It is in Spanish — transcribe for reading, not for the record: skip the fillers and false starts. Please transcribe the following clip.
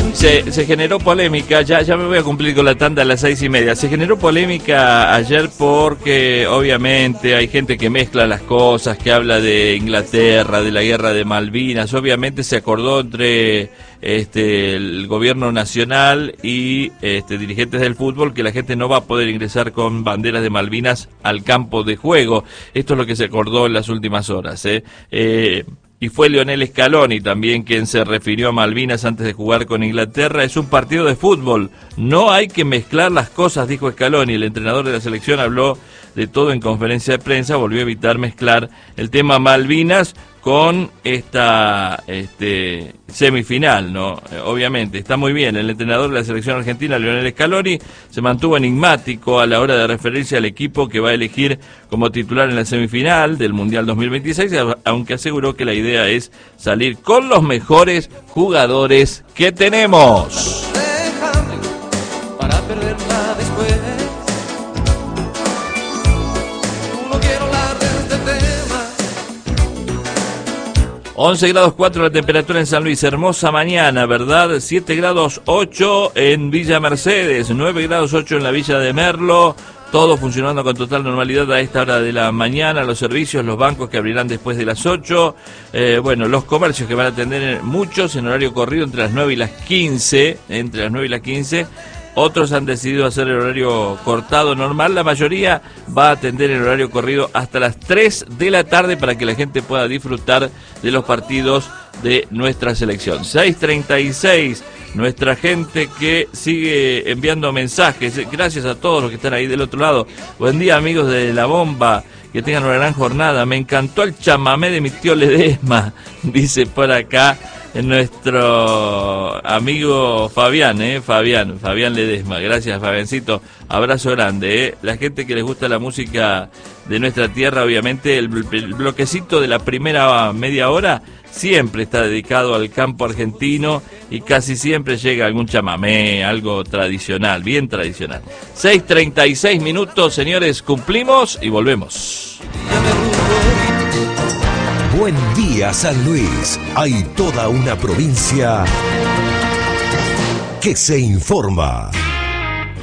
Se generó polémica, ya me voy a cumplir con la tanda a las 6:30. Se generó polémica ayer porque obviamente hay gente que mezcla las cosas, que habla de Inglaterra, de la guerra de Malvinas. Obviamente se acordó entre el gobierno nacional y dirigentes del fútbol que la gente no va a poder ingresar con banderas de Malvinas al campo de juego. Esto es lo que se acordó en las últimas horas, y fue Lionel Scaloni también quien se refirió a Malvinas antes de jugar con Inglaterra. Es un partido de fútbol, no hay que mezclar las cosas, dijo Scaloni. El entrenador de la selección habló de todo en conferencia de prensa, volvió a evitar mezclar el tema Malvinas con esta semifinal, ¿no? Obviamente, está muy bien. El entrenador de la selección argentina, Lionel Scaloni, se mantuvo enigmático a la hora de referirse al equipo que va a elegir como titular en la semifinal del Mundial 2026, aunque aseguró que la idea es salir con los mejores jugadores que tenemos. Déjame para perderla después. No quiero hablar de este tema. 11 grados 4 la temperatura en San Luis, hermosa mañana, ¿verdad? 7 grados 8 en Villa Mercedes, 9 grados 8 en la Villa de Merlo, todo funcionando con total normalidad a esta hora de la mañana, los servicios, los bancos que abrirán después de las 8, los comercios que van a atender muchos en horario corrido entre las 9 y las 15, Otros han decidido hacer el horario cortado normal. La mayoría va a atender el horario corrido hasta las 3 de la tarde para que la gente pueda disfrutar de los partidos de nuestra selección. 6:36, nuestra gente que sigue enviando mensajes. Gracias a todos los que están ahí del otro lado. Buen día, amigos de La Bomba. Que tengan una gran jornada. Me encantó el chamamé de mi tío Ledesma, dice por acá nuestro amigo Fabián, Fabián Ledesma. Gracias, Fabiancito, abrazo grande, La gente que les gusta la música de nuestra tierra, obviamente el bloquecito de la primera media hora siempre está dedicado al campo argentino y casi siempre llega algún chamamé, algo tradicional, bien tradicional. 6:36 minutos, señores, cumplimos y volvemos. Buen día, San Luis. Hay toda una provincia que se informa.